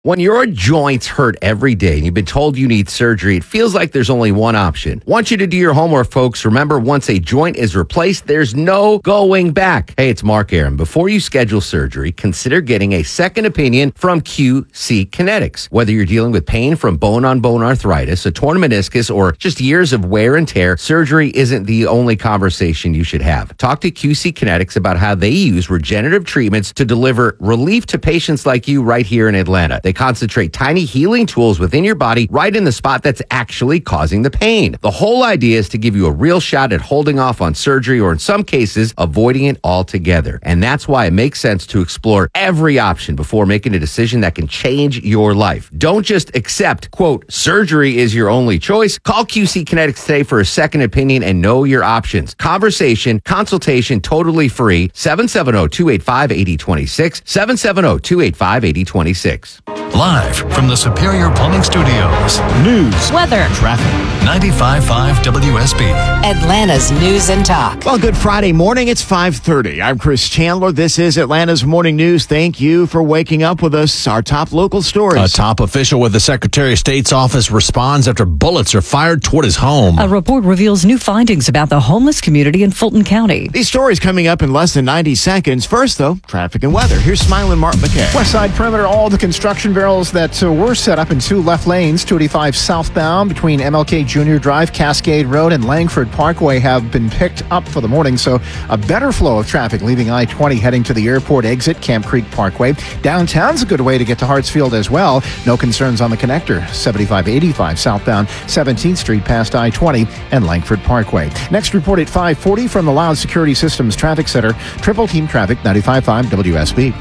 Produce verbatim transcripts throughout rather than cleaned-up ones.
When your joints hurt every day and you've been told you need surgery, it feels like there's only one option. Want you to do your homework, folks. Remember, once a joint is replaced, there's no going back. Hey, it's Mark Aaron. Before you schedule surgery, consider getting a second opinion from Q C Kinetics. Whether you're dealing with pain from bone-on-bone arthritis, a torn meniscus, or just years of wear and tear, surgery isn't the only conversation you should have. Talk to Q C Kinetics about how they use regenerative treatments to deliver relief to patients like you right here in Atlanta. They concentrate tiny healing tools within your body right in the spot that's actually causing the pain. The whole idea is to give you a real shot at holding off on surgery, or in some cases, avoiding it altogether. And that's why it makes sense to explore every option before making a decision that can change your life. Don't just accept, quote, surgery is your only choice. Call Q C Kinetics today for a second opinion and know your options. Conversation, consultation, totally free. seven seven zero, two eight five, eight zero two six. seven seven zero, two eight five, eight zero two six. Live from the Superior Plumbing Studios. News, weather, traffic. ninety-five point five W S B. Atlanta's News and Talk. Well, good Friday morning. It's five thirty. I'm Chris Chandler. This is Atlanta's Morning News. Thank you for waking up with us. Our top local stories. A top official with the Secretary of State's office responds after bullets are fired toward his home. A report reveals new findings about the homeless community in Fulton County. These stories coming up in less than ninety seconds. First, though, traffic and weather. Here's Smiling Mark McKay. West Side Perimeter, all the construction barrels that uh, were set up in two left lanes, two eighty-five southbound between M L K Junior Drive, Cascade Road, and Langford Parkway have been picked up for the morning, so a better flow of traffic leaving I twenty heading to the airport exit, Camp Creek Parkway. Downtown's a good way to get to Hartsfield as well. No concerns on the connector, seventy-five eighty-five southbound, seventeenth Street past I twenty and Langford Parkway. Next report at five forty from the Loud Security Systems Traffic Center. Triple Team Traffic, ninety-five point five W S B.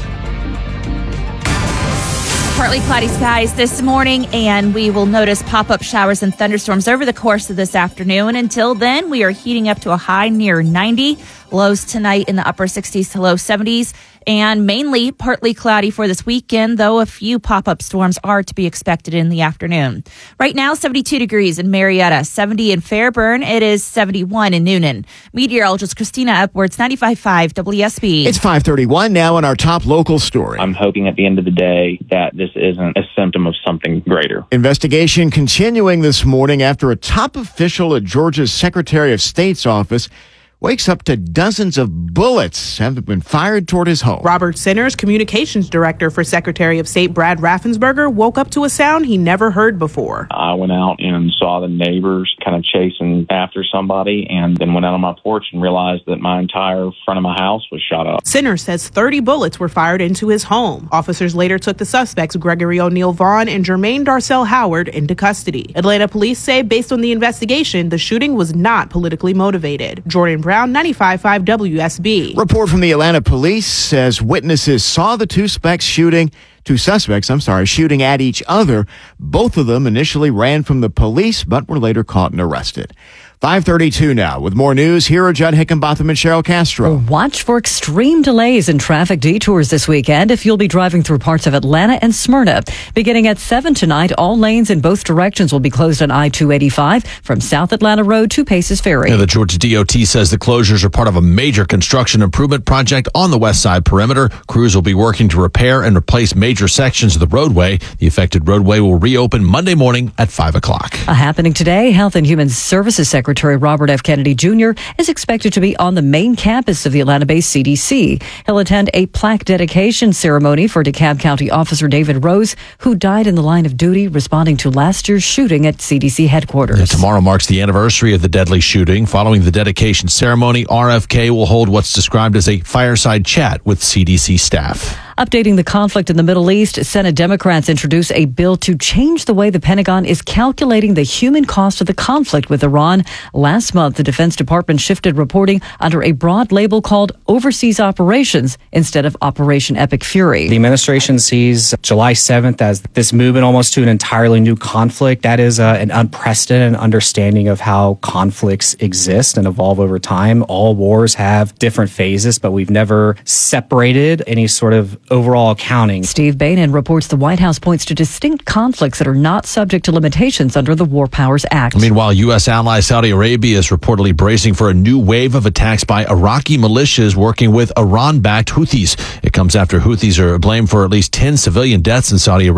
Partly cloudy skies this morning, and we will notice pop-up showers and thunderstorms over the course of this afternoon. Until then, we are heating up to a high near ninety. Lows tonight in the upper sixties to low seventies, and mainly partly cloudy for this weekend, though a few pop-up storms are to be expected in the afternoon. Right now, seventy-two degrees in Marietta, seventy in Fairburn. It is seventy-one in Noonan. Meteorologist Christina Upwards, ninety-five point five W S B. It's five thirty-one now in our top local story. I'm hoping at the end of the day that this isn't a symptom of something greater. Investigation continuing this morning after a top official at Georgia's Secretary of State's office wakes up to dozens of bullets having been fired toward his home. Robert Sinners, communications director for Secretary of State Brad Raffensperger, woke up to a sound he never heard before. I went out and saw the neighbors kind of chasing after somebody, and then went out on my porch and realized that my entire front of my house was shot up. Sinners says thirty bullets were fired into his home. Officers later took the suspects Gregory O'Neill Vaughn and Jermaine Darcell Howard into custody. Atlanta police say based on the investigation, the shooting was not politically motivated. Jordan Brown, ninety-five point five W S B. Report from the Atlanta police says witnesses saw the two suspects shooting, two suspects, I'm sorry, shooting at each other. Both of them initially ran from the police, but were later caught and arrested. five thirty-two now. With more news, here are Judd Hickenbotham and Cheryl Castro. Watch for extreme delays and traffic detours this weekend if you'll be driving through parts of Atlanta and Smyrna. Beginning at seven tonight, all lanes in both directions will be closed on I two eighty-five from South Atlanta Road to Paces Ferry. Yeah, the Georgia D O T says the closures are part of a major construction improvement project on the west side perimeter. Crews will be working to repair and replace major sections of the roadway. The affected roadway will reopen Monday morning at five o'clock. A happening today, Health and Human Services Secretary Secretary Robert F. Kennedy Junior is expected to be on the main campus of the Atlanta-based C D C. He'll attend a plaque dedication ceremony for DeKalb County Officer David Rose, who died in the line of duty responding to last year's shooting at C D C headquarters. Yeah, tomorrow marks the anniversary of the deadly shooting. Following the dedication ceremony, R F K will hold what's described as a fireside chat with C D C staff. Updating the conflict in the Middle East, Senate Democrats introduced a bill to change the way the Pentagon is calculating the human cost of the conflict with Iran. Last month, the Defense Department shifted reporting under a broad label called Overseas Operations instead of Operation Epic Fury. The administration sees July seventh as this movement almost to an entirely new conflict. That is uh, an unprecedented understanding of how conflicts exist and evolve over time. All wars have different phases, but we've never separated any sort of overall accounting. Steve Bainan reports the White House points to distinct conflicts that are not subject to limitations under the War Powers Act. Meanwhile, U S ally Saudi Arabia is reportedly bracing for a new wave of attacks by Iraqi militias working with Iran-backed Houthis. It comes after Houthis are blamed for at least ten civilian deaths in Saudi Arabia.